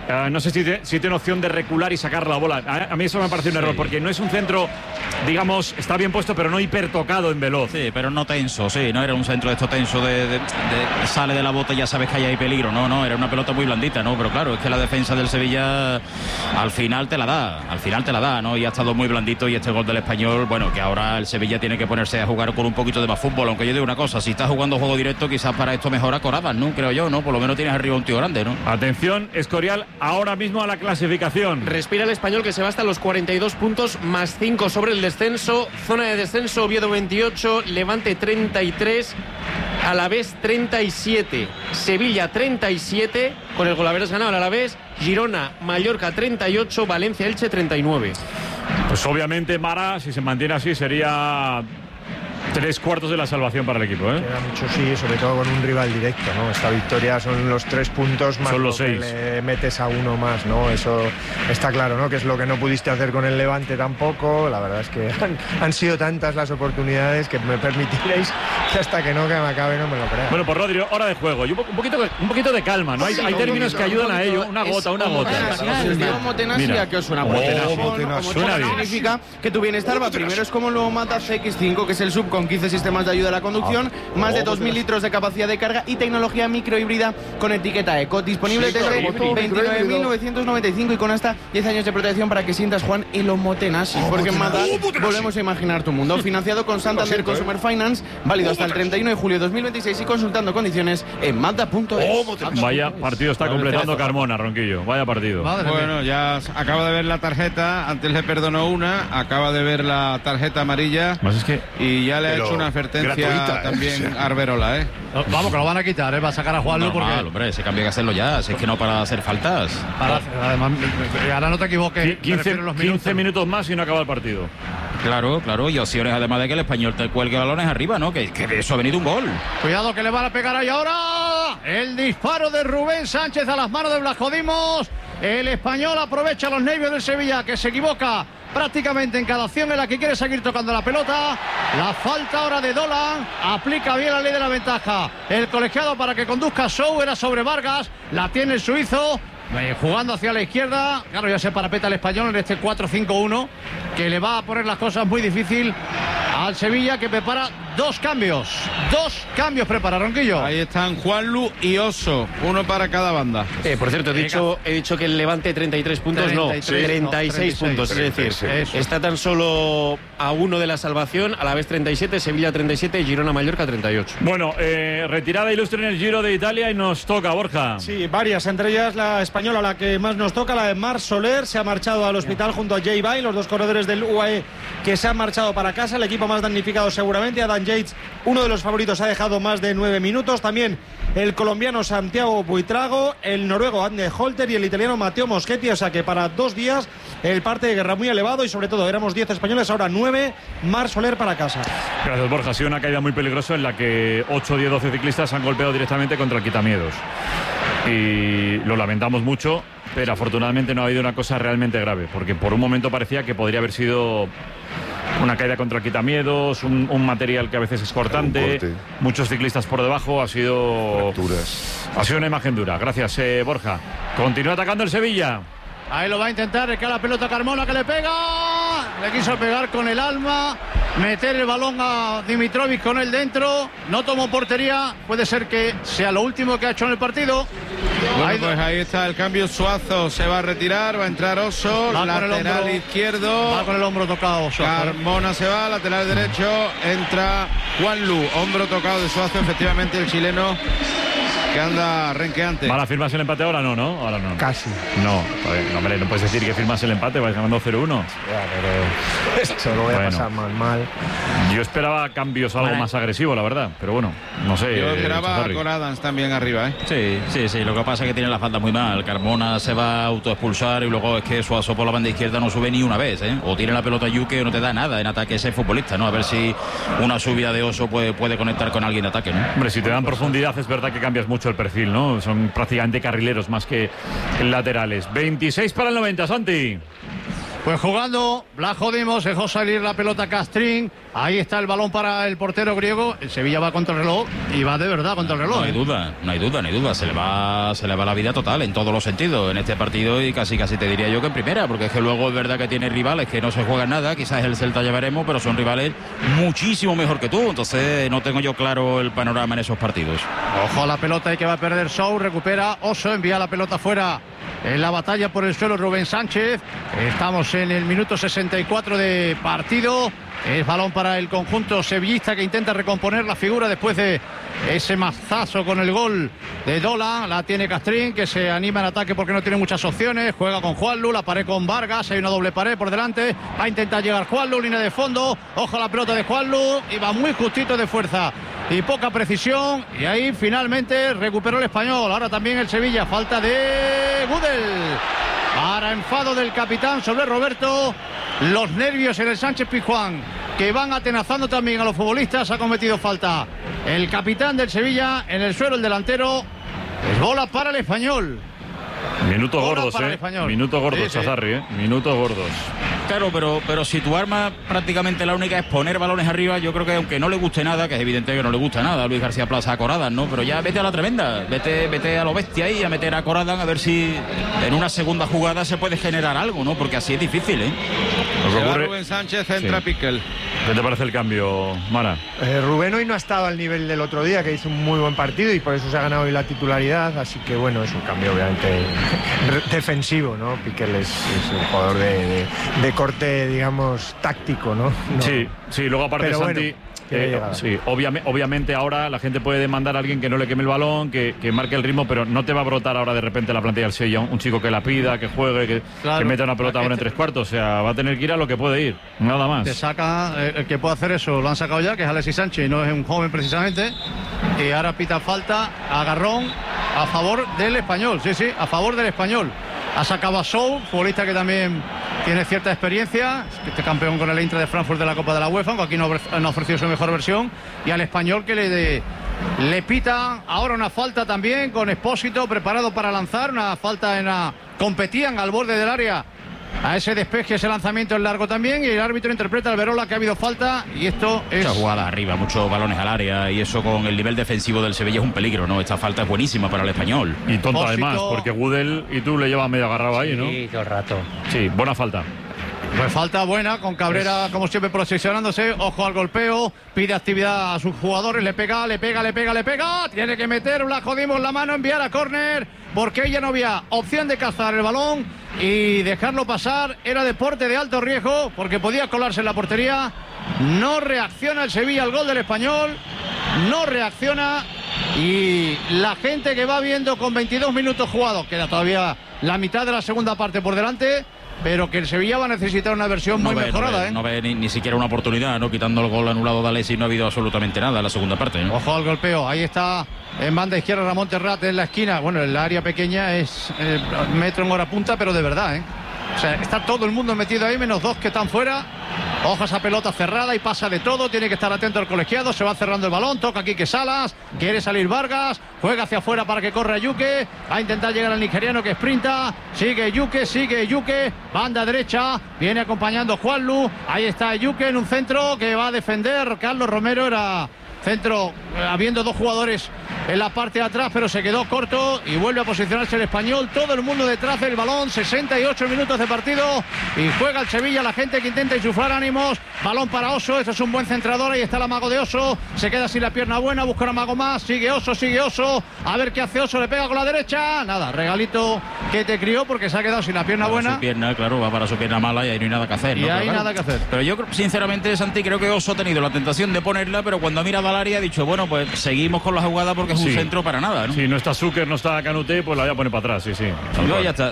Uh, no sé si, te, si tiene opción de recular y sacar la bola. A, a mí eso me parece un sí. error, porque no es un centro, digamos, está bien puesto, pero no hipertocado en veloz. Sí, pero no tenso, sí, no era un centro de esto tenso, de, de, de sale de la bota y ya sabes que ahí hay peligro. No, no, era una pelota muy blandita, ¿no? Pero claro, es que la defensa del Sevilla al final te la da, al final te la da, ¿no? Y ha estado muy blandito, y este gol del Español, bueno, que ahora el Sevilla tiene que ponerse a jugar con un poquito de más fútbol, aunque yo digo una cosa, si estás jugando juego directo, quizás para esto mejora Corabas, ¿no? Creo yo, ¿no? Por lo menos tienes arriba un tío grande, ¿no? Atención, Escorial, ahora mismo a la clasificación. Respira el Español, que se va hasta los cuarenta y dos puntos más cinco sobre el descenso. Zona de descenso, Oviedo veintiocho, Levante treinta y tres, Alavés treinta y siete, Sevilla treinta y siete, con el gol haberes ganado el Alavés, Girona, Mallorca treinta y ocho, Valencia, Elche treinta y nueve. Pues obviamente Mara, si se mantiene así, sería tres cuartos de la salvación para el equipo, ¿eh? Queda mucho, sí, sobre todo con un rival directo, ¿no? Esta victoria son los tres puntos más, son los lo seis. Que le metes a uno más, ¿no? Eso está claro, ¿no? Que es lo que no pudiste hacer con el Levante tampoco. La verdad es que han, han sido tantas las oportunidades que me permitiréis que hasta que no que me acabe no me lo crea. Bueno, pues Rodri, hora de juego. Y un, un, poquito, un poquito de calma, ¿no? Hay, sí, hay términos que ayudan a ello. Una gota, una gota. Homotenasia, que os suena. Suena bien. Significa que tu bienestar va primero. Es como lo mata C X cinco, que es el sub con quince sistemas de ayuda a la conducción, oh, más de dos mil litros de capacidad de carga y tecnología microhíbrida con etiqueta Eco. Disponible sí, desde veintinueve mil novecientos noventa y cinco y con hasta diez años de protección para que sientas, Juan, el homotenasis. Porque en Mazda volvemos a imaginar tu mundo. Financiado con Santander Consumer Finance, válido hasta el treinta y uno de julio de dos mil veintiséis y consultando condiciones en Mazda punto es. Vaya partido está completando Carmona, Ronquillo. Vaya partido. Madre bueno, ya acaba de ver la tarjeta, antes le perdonó una, acaba de ver la tarjeta amarilla más es que, y ya le ha hecho una advertencia gratuita, también ¿eh? Arberola, ¿eh? No, vamos, que lo van a quitar, ¿eh? Va a sacar a Juanlu porque... No, hombre, ese cambio hay que hacerlo ya, si es que no para hacer faltas. Para, además, ahora no te equivoques. quince, los quince minutos más y no acaba el partido. Claro, claro, y opciones además de que el Español te cuelgue balones arriba, ¿no? Que, que de eso ha venido un gol. Cuidado que le van a pegar ahí ahora. El disparo de Rubén Sánchez a las manos de Blasco Dimos. El Español aprovecha los nervios del Sevilla, que se equivoca prácticamente en cada acción en la que quiere seguir tocando la pelota. La falta ahora de Dolan, aplica bien la ley de la ventaja el colegiado para que conduzca Sou, era sobre Vargas, la tiene el suizo, eh, jugando hacia la izquierda. Claro, ya se parapeta el Español en este cuatro cinco uno, que le va a poner las cosas muy difícil al Sevilla, que prepara dos cambios. Dos cambios prepara Ronquillo. Ahí están Juanlu y Oso, uno para cada banda. Eh, por cierto, he dicho, he dicho que el Levante treinta y tres puntos, treinta y tres, no, treinta y seis no, puntos. treinta y seis, es decir, eso. Está tan solo a uno de la salvación, a la vez treinta y siete, Sevilla treinta y siete, Girona Mallorca treinta y ocho. Bueno, eh, retirada ilustre en el Giro de Italia y nos toca, Borja. Sí, varias, entre ellas la española, la que más nos toca, la de Marc Soler. Se ha marchado al hospital junto a Jay Bay, los dos corredores del U A E que se han marchado para casa. El equipo más damnificado seguramente, Adam Yates, uno de los favoritos, ha dejado más de nueve minutos. También el colombiano Santiago Buitrago, el noruego Anne Holter y el italiano Matteo Moschetti. O sea que para dos días el parte de guerra muy elevado y sobre todo éramos diez españoles, ahora nueve. Marc Soler para casa. Gracias, Borja. Ha sido una caída muy peligrosa en la que ocho, diez, doce ciclistas han golpeado directamente contra el quitamiedos. Y lo lamentamos mucho, pero afortunadamente no ha habido una cosa realmente grave, porque por un momento parecía que podría haber sido una caída contra el quitamiedos, un, un material que a veces es cortante, muchos ciclistas por debajo. Ha sido Fracturas. Ha sido una imagen dura. Gracias, eh, Borja. Continúa atacando el Sevilla. Ahí lo va a intentar, recae la pelota Carmona, que le pega. Le quiso pegar con el alma, meter el balón a Dimitrovic con él dentro. No tomó portería, puede ser que sea lo último que ha hecho en el partido. Bueno, ahí, pues ahí está el cambio. Suazo se va a retirar, va a entrar Oso, va lateral hombro, izquierdo. Va con el hombro tocado Suazo. Carmona se va, lateral derecho, entra Juanlu, hombro tocado de Suazo, efectivamente el chileno que anda renqueante. ¿Van a firmarse el empate ahora? No, ¿no? Ahora no. Casi. No, no, hombre, no puedes decir que firmas el empate, vais ganando cero uno. Ya, pero se lo voy a bueno. pasar mal, mal. Yo esperaba cambios algo vale. más agresivos, la verdad, pero bueno, no sé. Yo esperaba eh, con Adams también arriba, ¿eh? Sí, sí, sí, lo que pasa es que tiene la falta muy mal. Carmona se va a autoexpulsar y luego es que Suazo por la banda izquierda no sube ni una vez, ¿eh? O tiene la pelota Yuque o no te da nada en ataque ese futbolista, ¿no? A ver si una subida de Oso puede, puede conectar con alguien de ataque, ¿no? Hombre, si te dan profundidad es verdad que cambias mucho el perfil, ¿no? Son prácticamente carrileros más que laterales. veintiséis para el noventa, Santi. Pues jugando, Blajo Dimos dejó salir la pelota Castrín. Ahí está el balón para el portero griego. El Sevilla va contra el reloj y va de verdad contra el reloj. No hay ¿eh? duda, no hay duda, no hay duda. Se le va, se le va la vida total en todos los sentidos en este partido y casi casi te diría yo que en primera, porque es que luego es verdad que tiene rivales que no se juegan nada. Quizás el Celta ya veremos, pero son rivales muchísimo mejor que tú. Entonces no tengo yo claro el panorama en esos partidos. Ojo a la pelota y que va a perder Sou. Recupera Oso, envía la pelota fuera. En la batalla por el suelo Rubén Sánchez. Estamos en el minuto sesenta y cuatro de partido. Es balón para el conjunto sevillista que intenta recomponer la figura después de ese mazazo con el gol de Dola. La tiene Castrín, que se anima en ataque porque no tiene muchas opciones. Juega con Juanlu, la pared con Vargas. Hay una doble pared por delante. Va a intentar llegar Juanlu, línea de fondo. Ojo a la pelota de Juanlu. Y va muy justito de fuerza y poca precisión. Y ahí finalmente recuperó el Español. Ahora también el Sevilla. Falta de Gudel. Para enfado del capitán sobre Roberto. Los nervios en el Sánchez Pizjuán, que van atenazando también a los futbolistas. Ha cometido falta el capitán del Sevilla. En el suelo el delantero. Es bola para el Español. Minutos Bola gordos, para el eh. Español. Minutos gordos, Sí, sí. Chazarri, eh. Minutos gordos. Claro, pero, pero si tu arma prácticamente la única es poner balones arriba, yo creo que aunque no le guste nada, que es evidente que no le gusta nada a Luis García Plaza a Corradan, ¿no? Pero ya vete a la tremenda, vete, vete a lo bestia ahí, a meter a Corradan a ver si en una segunda jugada se puede generar algo, ¿no? Porque así es difícil, ¿eh? Se va Rubén Sánchez, entra Sí. Piquel. ¿Qué te parece el cambio, Mara? Eh, Rubén hoy no ha estado al nivel del otro día, que hizo un muy buen partido y por eso se ha ganado hoy la titularidad, así que bueno, es un cambio obviamente defensivo, ¿no? Piquel es, es un jugador de, de, de corte, digamos, táctico, ¿no? No. Sí, sí, luego aparte Pero bueno, Santi, tiene eh, llegada. sí, obviamente, obviamente ahora la gente puede demandar a alguien que no le queme el balón, que, que marque el ritmo, pero no te va a brotar ahora de repente la plantilla del Sevilla un, un chico que la pida, que juegue, que, Claro. que meta una pelota ahora en tres cuartos, o sea, va a tener que ir a lo que puede ir, nada más. Te saca, eh, el que puede hacer eso lo han sacado ya, que es Alexis Sánchez, y no es un joven precisamente. Y ahora pita falta, agarrón a favor del Español, sí, sí, a favor del Español. Ha sacado a Sou, futbolista que también tiene cierta experiencia, este campeón con el Eintracht de Frankfurt de la Copa de la UEFA, aunque aquí no, ofre- no ha ofrecido su mejor versión. Y al Español que le, de- le pita ahora una falta también con Expósito preparado para lanzar, una falta en la... Competían al borde del área a ese despeje, ese lanzamiento en largo también, y el árbitro interpreta al Verola que ha habido falta, y esto es... Muchas jugadas arriba, muchos balones al área, y eso con el nivel defensivo del Sevilla es un peligro, ¿no? Esta falta es buenísima para el Español. Y tonto además, porque Gudel y tú le llevas medio agarrado ahí, ¿no? Sí, todo el rato. Sí, buena falta. Pues falta buena, con Cabrera como siempre posicionándose, ojo al golpeo, pide actividad a sus jugadores, le pega, le pega, le pega, le pega, tiene que meter, la jodimos la mano, enviar a córner, porque ella no había opción de cazar el balón y dejarlo pasar, era deporte de alto riesgo, porque podía colarse en la portería. No reacciona el Sevilla al gol del Español, no reacciona, y la gente que va viendo con veintidós minutos jugados, queda todavía la mitad de la segunda parte por delante, pero que el Sevilla va a necesitar una versión muy no ve, mejorada, no ve, ¿eh? no ve ni, ni siquiera una oportunidad, ¿no? Quitando el gol anulado de Alexis, no ha habido absolutamente nada en la segunda parte, ¿no? Ojo al golpeo, ahí está en banda izquierda Ramón Terrat en la esquina. Bueno, el área pequeña es eh, metro en hora punta, pero de verdad, ¿eh? O sea, está todo el mundo metido ahí, menos dos que están fuera. Ojo a esa pelota cerrada y pasa de todo. Tiene que estar atento el colegiado. Se va cerrando el balón. Toca Quique Salas. Quiere salir Vargas. Juega hacia afuera para que corra Yuque. Va a intentar llegar al nigeriano que sprinta. Sigue Yuque, sigue Yuque. Banda derecha. Viene acompañando Juanlu. Ahí está Yuque en un centro que va a defender. Carlos Romero era centro, eh, habiendo dos jugadores en la parte de atrás, pero se quedó corto y vuelve a posicionarse el Español. Todo el mundo detrás del balón. sesenta y ocho minutos de partido y juega el Sevilla. La gente que intenta insuflar ánimos. Balón para Oso. Esto es un buen centrador. Ahí está el amago de Oso. Se queda sin la pierna buena. Busca un amago más. Sigue Oso, sigue Oso. A ver qué hace Oso. Le pega con la derecha. Nada, regalito que te crió porque se ha quedado sin la pierna Para buena. su pierna, claro, va para su pierna mala y ahí no hay nada que hacer, ¿no? Y Pero hay claro, nada que hacer. Pero yo creo, sinceramente, Santi, creo que Oso ha tenido la tentación de ponerla, pero cuando ha mirado al área ha dicho, bueno, pues seguimos con la jugada porque es un Sí. centro para nada, ¿no? Si no está Zucker, no está Canute, pues la voy a poner para atrás, sí, sí. Tal No, cual. ya está.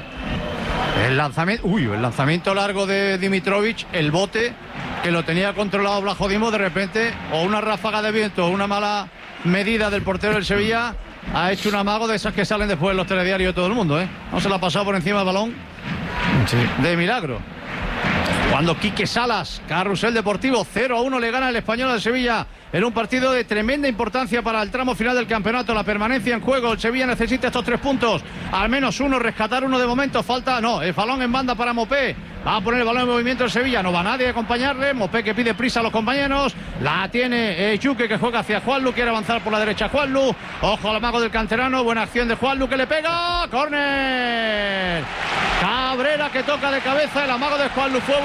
El lanzamiento, uy, el lanzamiento largo de Dimitrovic, el bote que lo tenía controlado Blajo Dimos, de repente, o una ráfaga de viento o una mala medida del portero del Sevilla, ha hecho un amago de esas que salen después en los telediarios de todo el mundo, ¿eh? No se la ha pasado por encima del balón Sí. de milagro. Cuando Quique Salas, Carrusel Deportivo, cero a uno le gana el Español al Sevilla en un partido de tremenda importancia para el tramo final del campeonato, la permanencia en juego. El Sevilla necesita estos tres puntos, al menos uno, rescatar uno de momento. Falta, no, el balón en banda para Mopé. Va a poner el balón en movimiento el Sevilla, no va nadie a acompañarle. Mopé que pide prisa a los compañeros. La tiene eh, Yuque, que juega hacia Juanlu, quiere avanzar por la derecha Juanlu. Ojo al amago del canterano, buena acción de Juanlu, que le pega. ¡Córner! Cabrera que toca de cabeza, el amago de Juanlu fue